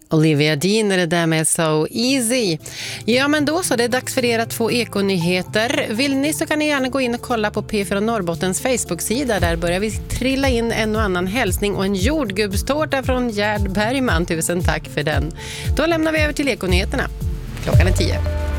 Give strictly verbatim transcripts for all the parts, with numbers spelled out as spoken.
Olivia Dean är det där med So Easy. Ja, men då så, det är dags för er att få ekonyheter. Vill ni så kan ni gärna gå in och kolla på P fyra Norrbottens Facebook-sida. Där börjar vi trilla in en och annan hälsning och en jordgubbstårta från Gerd Bergman. Tusen tack för den. Då lämnar vi över till ekonyheterna. Klockan är tio.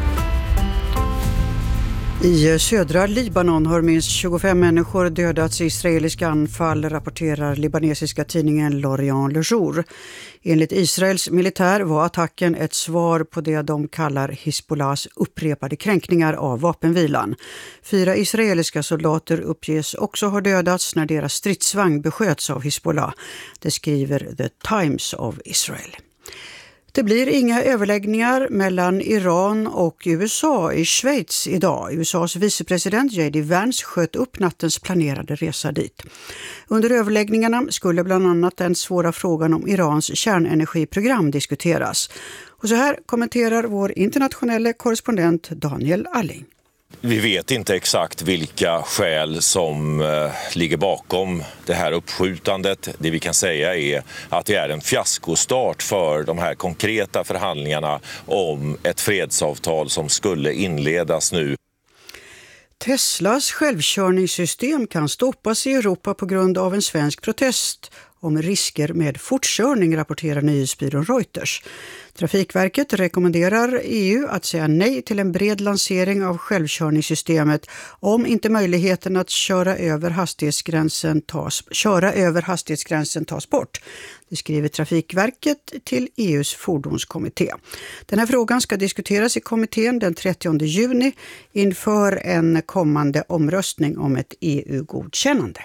I södra Libanon har minst tjugofem människor dödats i israeliska anfall, rapporterar libanesiska tidningen L'Orient Le Jour. Enligt Israels militär var attacken ett svar på det de kallar Hizbollahs upprepade kränkningar av vapenvilan. Fyra israeliska soldater uppges också ha dödats när deras stridsvagn besköts av Hizbollah. Det skriver The Times of Israel. Det blir inga överläggningar mellan Iran och U S A i Schweiz idag. U S A:s vicepresident J D Vance sköt upp nattens planerade resa dit. Under överläggningarna skulle bland annat den svåra frågan om Irans kärnenergiprogram diskuteras. Och så här kommenterar vår internationella korrespondent Daniel Alling. Vi vet inte exakt vilka skäl som eh, ligger bakom det här uppskjutandet. Det vi kan säga är att det är en fiaskostart för de här konkreta förhandlingarna om ett fredsavtal som skulle inledas nu. Teslas självkörningssystem kan stoppas i Europa på grund av en svensk protest om risker med fortkörning, rapporterar nyhetsbyrån Reuters. Trafikverket rekommenderar E U att säga nej till en bred lansering av självkörningssystemet om inte möjligheten att köra över hastighetsgränsen tas, köra över hastighetsgränsen tas bort. Det skriver Trafikverket till E U:s fordonskommitté. Den här frågan ska diskuteras i kommittén den trettionde juni inför en kommande omröstning om ett E U-godkännande.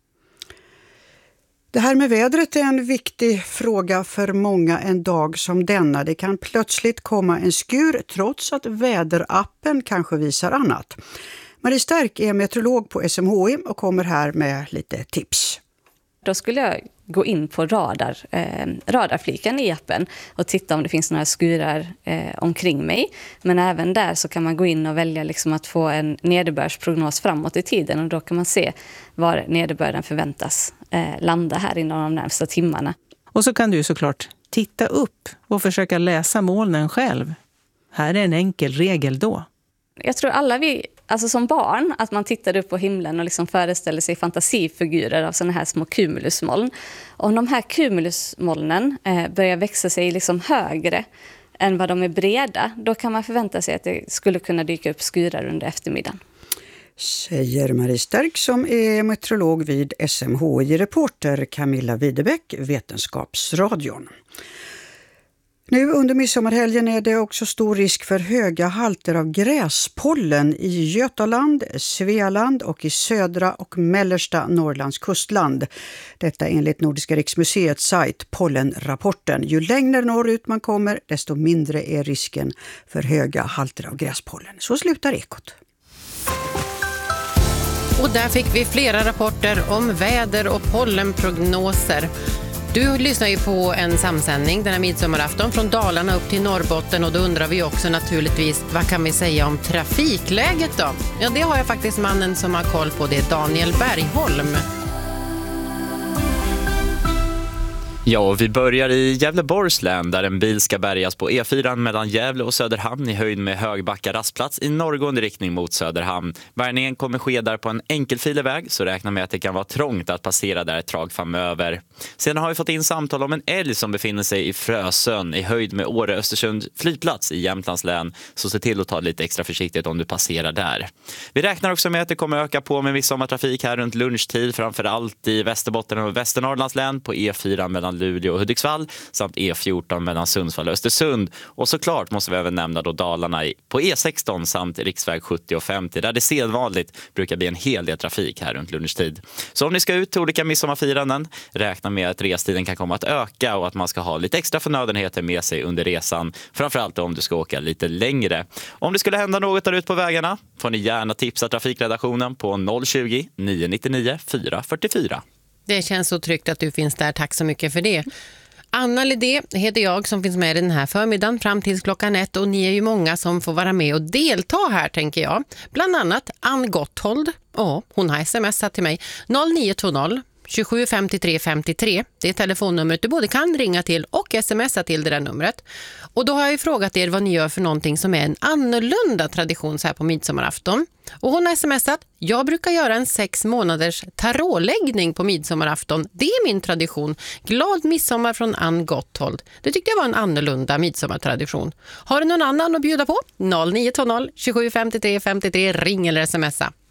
Det här med vädret är en viktig fråga för många en dag som denna. Det kan plötsligt komma en skur trots att väderappen kanske visar annat. Marie Stärk är meteorolog på S M H I och kommer här med lite tips. Då skulle jag gå in på radar, eh, radarfliken i appen och titta om det finns några skurar eh, omkring mig. Men även där så kan man gå in och välja liksom att få en nederbördsprognos framåt i tiden. Och då kan man se var nederbörden förväntas eh, landa här inom de närmsta timmarna. Och så kan du såklart titta upp och försöka läsa molnen själv. Här är en enkel regel då. Jag tror alla vi, alltså som barn, att man tittade upp på himlen och liksom föreställer sig fantasifigurer av sådana här små cumulusmoln. Och om de här cumulusmolnen eh, börjar växa sig liksom högre än vad de är breda, då kan man förvänta sig att det skulle kunna dyka upp skurar under eftermiddagen. Säger Marie Stärk som är meteorolog vid S M H I-reporter Camilla Widebäck, Vetenskapsradion. Nu under midsommarhelgen är det också stor risk för höga halter av gräspollen i Götaland, Svealand och i södra och mellersta Norrlands kustland. Detta enligt Nordiska riksmuseets sajt Pollenrapporten. Ju längre norrut man kommer, desto mindre är risken för höga halter av gräspollen. Så slutar Ekot. Och där fick vi flera rapporter om väder och pollenprognoser. Du lyssnar ju på en samsändning den här midsommarafton från Dalarna upp till Norrbotten, och då undrar vi också naturligtvis, vad kan vi säga om trafikläget då? Ja, det har jag faktiskt mannen som har koll på, det är Daniel Bergholm. Ja, och vi börjar i Gävleborgs län där en bil ska bärgas på E fyra mellan Gävle och Söderhamn i höjd med Högbacka rastplats i norrgående riktning mot Söderhamn. Bärgningen kommer ske där på en enkelfilig väg, så räkna med att det kan vara trångt att passera där ett tag framöver. Sedan har vi fått in samtal om en älg som befinner sig i Frösön i höjd med Åre-Östersund flygplats i Jämtlands län, så se till att ta lite extra försiktigt om du passerar där. Vi räknar också med att det kommer öka på med midsommartrafik här runt lunchtid, framförallt i Västerbotten och Västernorrlands län på E fyra mellan Luleå och Hudiksvall samt E fjorton mellan Sundsvall och Östersund. Och såklart måste vi även nämna då Dalarna på E sexton samt riksväg sjuttio och femtio där det sedvanligt brukar bli en hel del trafik här runt lunchtid. Så om ni ska ut till olika midsommarfiranden, räkna med att restiden kan komma att öka och att man ska ha lite extra förnödenheter med sig under resan, framförallt om du ska åka lite längre. Om det skulle hända något där ute på vägarna får ni gärna tipsa trafikredaktionen på noll tjugo, nio nittionio, fyra fyrtiofyra. Det känns så tryggt att du finns där, tack så mycket för det. Anna Lidé heter jag som finns med den här förmiddagen fram till klockan ett, och ni är ju många som får vara med och delta här, tänker jag. Bland annat Ann Gotthold, ja, hon har smsat till mig noll nio två noll tjugosju femtiotre femtiotre. Det är telefonnumret du både kan ringa till och smsa till det där numret. Och då har jag ju frågat er vad ni gör för någonting som är en annorlunda tradition så här på midsommarafton. Och hon har smsat: jag brukar göra en sex månaders tarotläggning på midsommarafton. Det är min tradition. Glad midsommar från Ann Gotthold. Det tyckte jag var en annorlunda midsommartradition. Har du någon annan att bjuda på? noll nio två noll tjugosju femtiotre femtiotre, ring eller smsa.